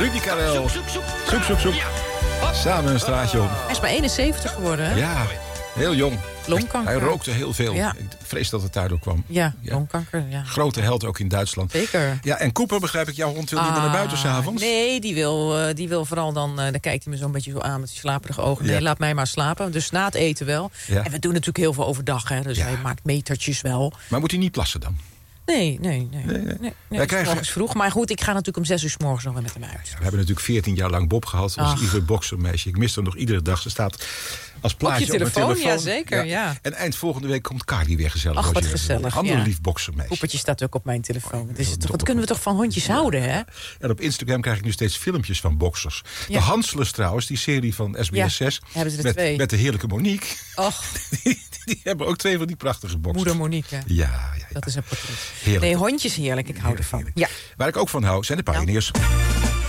Rudy Karel. Zoek. Samen een straatje op. Hij is maar 71 geworden, hè? Ja, heel jong. Longkanker. Hij rookte heel veel. Ja. Ik vrees dat het daardoor kwam. Ja, longkanker, ja. Grote held ook in Duitsland. Zeker. Ja, en Cooper, begrijp ik, jouw hond wil niet meer naar buiten 's avonds? Nee, die wil vooral dan kijkt hij me zo'n beetje zo aan met die slaperige ogen. Ja. Nee, laat mij maar slapen. Dus na het eten wel. Ja. En we doen natuurlijk heel veel overdag, hè. Dus hij maakt metertjes wel. Maar moet hij niet plassen dan? Nee. Wij krijgen... Morgens vroeg. Maar goed, ik ga natuurlijk om 6 uur 's morgens nog weer met hem uit. We hebben natuurlijk 14 jaar lang Bob gehad. Dat was Iver boksermeisje. Ik mis haar nog iedere dag. Ze staat als plaatje op mijn telefoon. Ja, zeker, ja. En eind volgende week komt Carly weer gezellig. Ach, wat gezellig. Een ander lief boksermeisje. Poepertje staat ook op mijn telefoon. Wat kunnen we toch van hondjes houden, hè? En op Instagram krijg ik nu steeds filmpjes van boksers. De Hanselers trouwens, die serie van SBS 6. Hebben ze er 2. Met de heerlijke Monique. Och. Die hebben ook 2 van die prachtige boksers. Moeder Monique. Ja. Dat is een portret. Heerlijk. Nee, hondjes heerlijk. Ik hou ervan. Ja. Waar ik ook van hou, zijn de pioneers.